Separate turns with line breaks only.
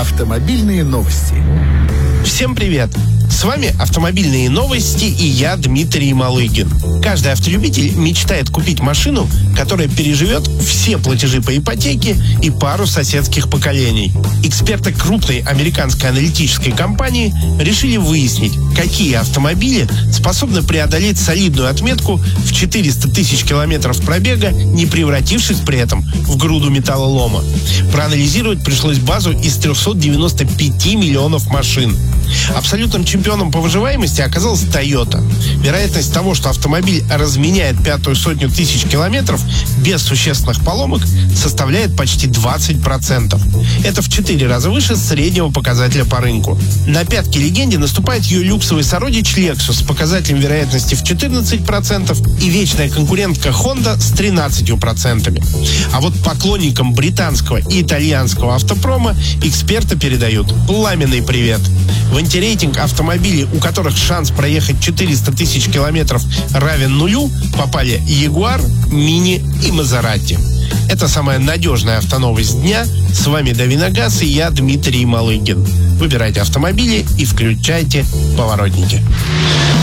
Автомобильные новости.
Всем привет! С вами «Автомобильные новости» и я, Дмитрий Малыгин. Каждый автолюбитель мечтает купить машину, которая переживет все платежи по ипотеке и пару соседских поколений. Эксперты крупной американской аналитической компании решили выяснить, какие автомобили способны преодолеть солидную отметку в 400 тысяч километров пробега, не превратившись при этом в груду металлолома. Проанализировать пришлось базу из 395 миллионов машин. Абсолютным чемпионом по выживаемости оказалась Toyota. Вероятность того, что автомобиль разменяет 500 тысяч километров без существенных поломок, составляет почти 20%. Это в 4 раза выше среднего показателя по рынку. На пятки легенде наступает ее люксовый сородич Lexus с показателем вероятности в 14% и вечная конкурентка Honda с 13%. А вот поклонникам британского и итальянского автопрома эксперты передают пламенный привет. В антирейтинг автомобилей, у которых шанс проехать 400 тысяч километров равен нулю, попали Jaguar, Mini и Maserati. Это самая надежная автоновость дня. С вами Давиногаз и я, Дмитрий Малыгин. Выбирайте автомобили и включайте поворотники.